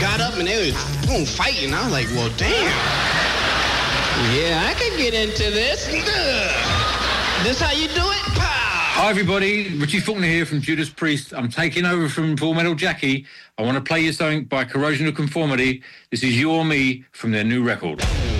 got up and they was fighting. I was like, well, damn. Yeah, I could get into this. This how you do it? Pow! Hi, everybody. Richie Faulkner here from Judas Priest. I'm taking over from Full Metal Jackie. I want to play you something by Corrosion of Conformity. This is You or Me from their new record.